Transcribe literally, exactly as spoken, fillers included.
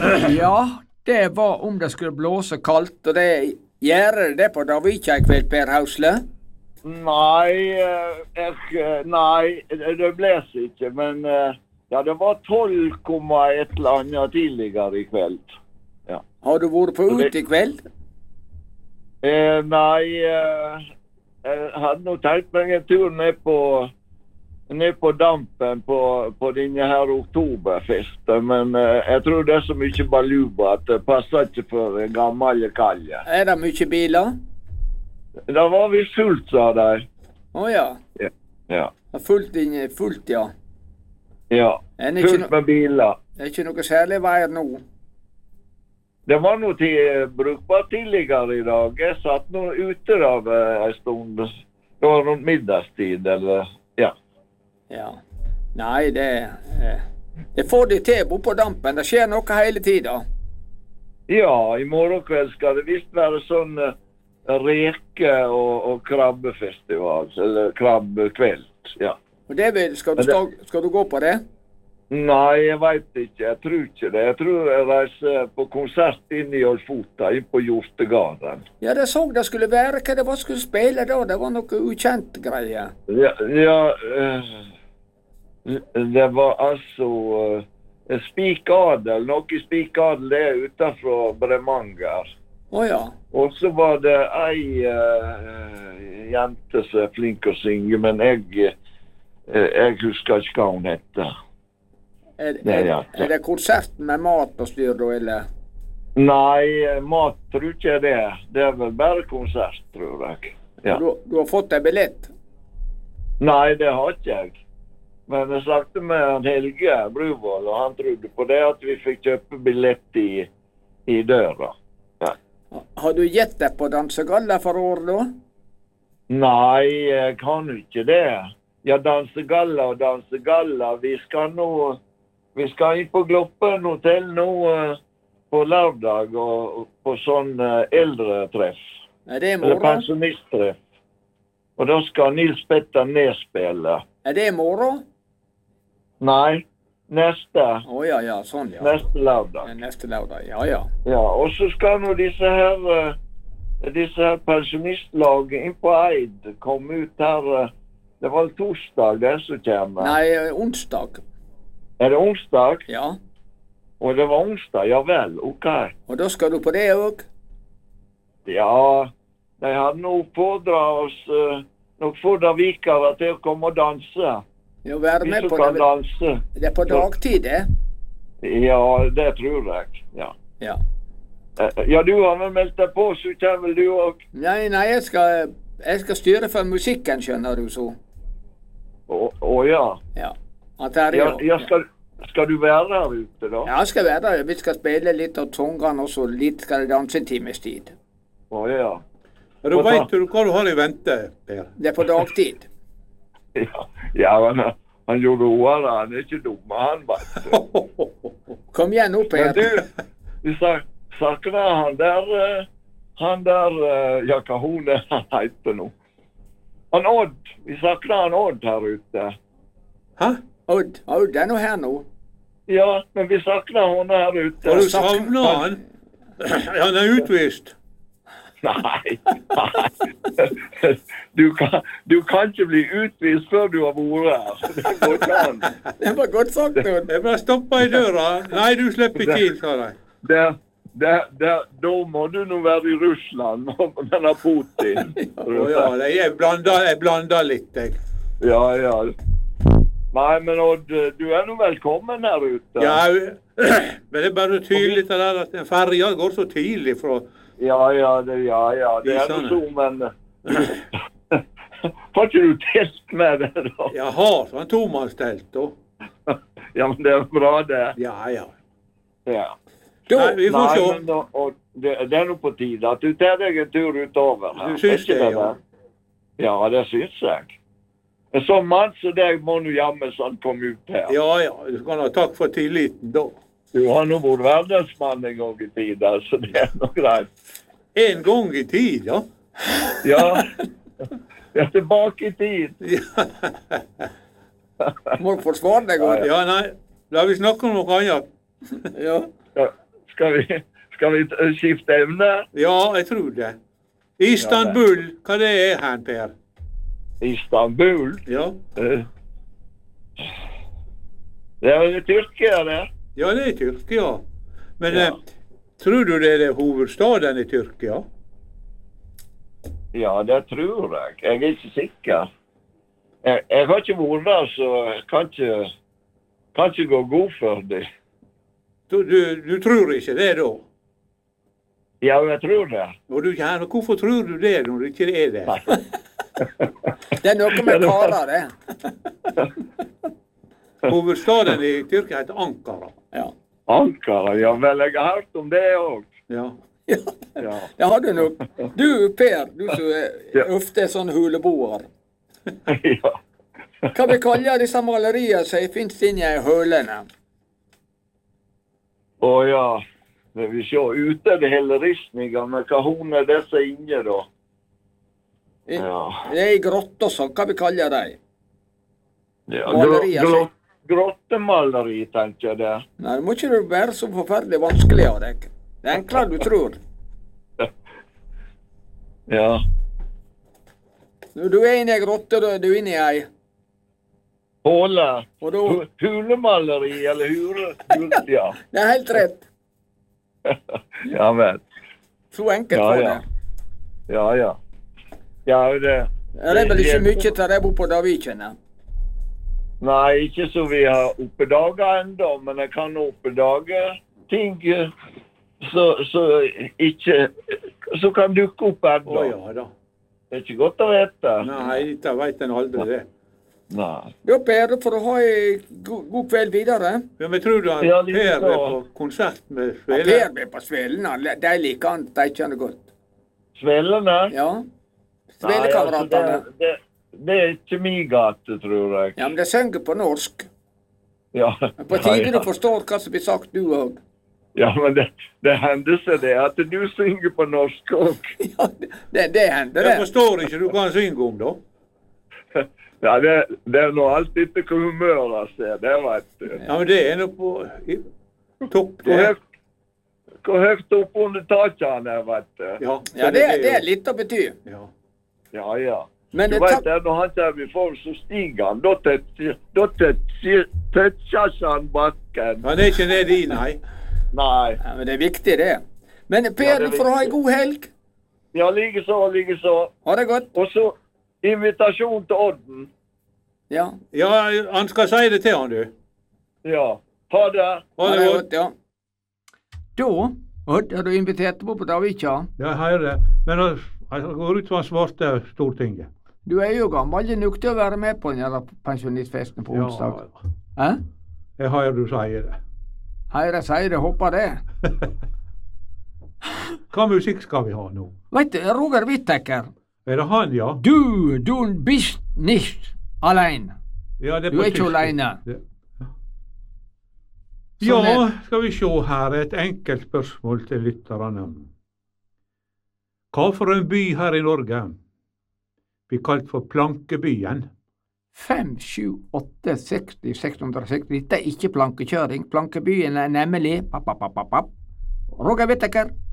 Ja, det var om det skulle blåse kaldt, og det gjør det det på Davika i kveld, Per Hausle? Nei, eh, jeg, eh, nei, det blåser ikke, men eh, ja, det var tolv komma et eller annet tidligere i kveld. Ja. Har du vært på ute i kveld? Eh, nei, eh, jeg hadde nå tenkt meg en tur ned på, ned på dampen på, på denne her oktoberfesten, men eh, jeg tror det er så mye baluba at det passer ikke for en gammel kalje. Er det mye biler? Da var vi fullt, sa de. Å ja. Ja. Ja. Fullt, inn, fullt, ja. Ja, Er det ikke, fullt no med biler. det er ikke noe særlig veier nå? Det var noe til, brukbart tidligere i dag. Jeg satt nå ute av eh, en stund. Det var rundt middagstid, eller, ja. Ja. Nei, det eh, det får de til bo på dampen. Det skjer noe hele tida. Ja, i morgen kveld skal det visst være sånn eh, reke- og, og krabbefestival, eller krabbekveld, ja. Og det vil, skal, du, skal, skal du gå på det? Nei, jeg vet ikke. Jeg tror ikke det. Jeg tror jeg reiser på konsert inn i Olfota, inn på Hjortegarden. Ja, det så det skulle være. Hva det var skulle spille da? Det var noe ukjent greie. Ja, ja eh, det var altså eh, Spik Adel, noe Spik Adel det er utenfor Bremanger. Å ja. Og så var det ei uh, jente som er flink å synge, men jeg, uh, jeg husker ikke hva hun heter. Er, Det er er, jente. er det konserten med mat og styr da, eller? Nei, eh, mat tror ikke jeg det. Det er vel bare konsert, tror jeg. Ja. Du, du har fått deg billett? Nei, det har ikke jeg. Men jeg snakket med han Helge Bruvoll, og han trodde på det at vi fikk kjøpe billett i, i døra. Ja. Har du gitt deg på dansegalla for år da? Nei, jeg kan ikke det. Ja, dansegalla og dansegalla. Vi skal nå, vi skal inn på Gloppen hotell nå uh, på lørdag og, og på sånn uh, eldretreff. Er det i Eller morgen? pensjonisttreff. Og da skal Nils Petter Nes spille. Er det i morgen? Nei, neste, Å ja, ja, sånn ja. neste lørdag. Ja, Neste lørdag, ja, ja. Ja, og så skal nå disse her, uh, disse her pensjonistlag inn på Eid komme ut her. Uh, det var torsdag det som kommer. Nei, eh, onsdag. Er det onsdag? Ja. Og det var onsdag, ja vel, ok. Og da skal du på det òg? Ja, de hadde nå pådra oss uh, noen få davikere til å komme og danse. Ja, være Vi med som på kan det. danse. Det er på dagtid, det? Ja, det tror jeg, ja. Ja. Eh, Ja, du har vel meldt deg på, så kommer vel du også. Nei, nei, jeg skal, jeg skal styre for musikken, skjønner du så. Å, å ja. Ja. At her er Ja, jo- ja skal, skal du være her ute da? Ja, jeg skal være der. Vi skal spille litt av sangene, og så litt skal det danse en times tid. Å ja. Ja, da vet du hva du har i vente, Per. Det er på dagtid. Ja, ja men han- han gjorde ordet, han er ikke dum, han vet du. Kom igjen nå, Per. Men du, vi sak- sakner han der, eh, han der, eh, ja, hva hun er, han heter nå. Han Odd, vi sakner han Odd her ute. Hæ? Odd, Odd er nå her nå. Ja, men vi sakner henne her ute. Har du savnet han? Ja, han er utvist. Nei, nei. Du kan, du kan ikke bli utvist før du har vært her. Det går ikke an. Det var godt sagt, Odd. Jeg ble stoppet i døra. Nei, du slipper ikke inn, sa de. Det, det, det, da må du nå være i Russland med denne Putin. Å ja, jeg blander, jeg blander litt, jeg. Ja, ja. Nei, men Odd, du er nå velkommen her ute. Ja, men det er bare tydelig det der at den ferja går så tidlig fra... Ja, ja, det, ja, ja, det er noe så, men... Har ikke du telt med det da? Jeg har sånn tomannstelt, da. Ja, men det er bra det. Ja, ja. Ja. Da, Nei, vi får Nei, se. men da, og det, det er nå på tide at du tar deg en tur utover her. Du syns Er ikke det, ja. Ja, det syns jeg. En sånn mann som deg må nå jammen sånn komme ut her. Ja, ja. Du kan ha takk for tilliten, da. Du har nå vært verdensmann en gang i tida, så det er noe greit. En gang i tid, ja. Ja, jeg er tilbake i tid. må du forsvare deg, Odd. Ja, nei. La vi snakke om noe annet. Ja. Ja, Skal vi, skal vi t- skifte emne? Ja, jeg tror det. Istanbul, hva det er her, Per? Istanbul? Ja, Eh, Det er vel Tyrkia, det? ja det er Tyrkia. Men Ja. eh, tror du det er hovedstaden i Tyrkia? Ja, det tror jeg. Jeg er ikke sikker. Jeg, jeg har ikke vært der, så jeg kan ikke, kan ikke gå god for det. Du, du, du tror ikke det da? Ja, jeg tror det. Og du, ja, hvorfor tror du det når du ikke er det? Det er noe med karer, det. Hovedstaden i Tyrkia heter Ankara. Ja. Ankara, ja vel, jeg har hørt om det òg. Ja. Ja, Ja. det har du nok. Du, Per, du som er Ja. ofte er sånn huleboer. ja. Hva vi kaller disse maleriene som finnes inni i hølene? Å ja. Det vil se ute er det hele ristninga, men hva hun er disse inne, da? I, Ja. Det er i grotter sånn. Hva vi kaller de? ja. Malerier, Gro, gro, grottemaleri, tenker jeg det. Nei, det må ikke det være så forferdelig vanskelig av deg. Det er enklere du tror. Ja. Når du er inne i ei grotte, da er du inne i ei. Håle. Og da Hu- Hulemaleri, eller hure... hure ja. Det er helt rett. ja vel. Så enkelt Ja, var ja. det. Ja, ja. Ja, det... Det er vel ikke mye til det bor på Davikene. Nei, ikke så vi har oppdaget enda, men jeg kan oppdage ting eh, så, så ikke så kan dukke opp Å enda. ja da. Det er ikke godt å vite. Nei, dette vet en aldri det. Nei. Da, Per, får du ha en god, god kveld videre. Ja, men tror du at Ja, Per litt er så. på konsert med Ja, Svele? Per blir på Svelene. De liker han steikende godt. Svellene? Ja. Nei, altså, Svelekameratene. det, det, det er ikke min gate, tror jeg. Ja, men de synger på norsk. Ja, Men på tide ja, du forstår hva som blir sagt, du òg. ja, men det, det hender seg det at du synger på norsk òg. Ja, det, det hender, Jeg det. forstår ikke du kan synge om, da. Ja, det, det er nå alt etter hvor humøret er, det vet du. Ja, men det er nå på i, topp, Hvor det. høyt, hvor høyt opp under taket han er, vet du. Ja, så Ja, det, det jo- er litt å bety. Ja. Ja, ja. Men Du det vet tak- det, når han kommer i form, så stiger han. Da tøtser da tøtser- tøtser ikke han bakken. Han er ikke nede i, nei. Nei. ja, men det er viktig, det. Men Per, Ja, det er du får ha en viktig. god helg. Ja, likeså, likeså. Ha det godt. Og så invitasjon til Odden. Ja. Ja, han skal si det til han, du. Ja. Ha det. Ha det godt. ja. Da, Odd, har du invitert på på Davika? Ja, jeg hører det. Men han han går ut som han svarte Stortinget. Du er jo gammel nok til å være med på den her pensjonistfesten på onsdag. Hæ? Jeg hører du sier det. Høyre sier det, håper det. Hva musikk skal vi ha nå? Vet du, Roger Whittaker, Er det han, ja? du, du bist nicht allein. Ja, det Du på er ikke tysk. alene. Det- Sånn Ja, er- skal vi se her. Et enkelt spørsmål til lytterne. Hva for en by her i Norge blir kalt for Plankebyen? fem, sju, åtte, seksti, seks hundre seksti. Dette er ikke plankekjøring. Plankebyen er nemlig papp, papp, papp, papp. Roger Whittaker.